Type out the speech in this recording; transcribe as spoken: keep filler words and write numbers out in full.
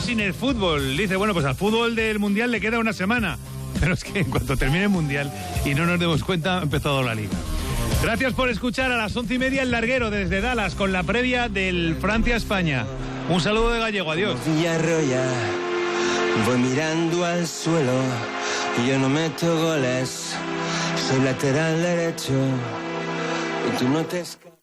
sin el fútbol. Dice, bueno, pues al fútbol del Mundial le queda una semana. Pero es que en cuanto termine el Mundial y no nos demos cuenta, ha empezado la Liga. Gracias por escuchar a las once y media el larguero desde Dallas con la previa del Francia-España. Un saludo de Gallego, adiós. Villarroya, voy mirando al suelo, yo no meto goles, soy lateral derecho y tú no te escapas.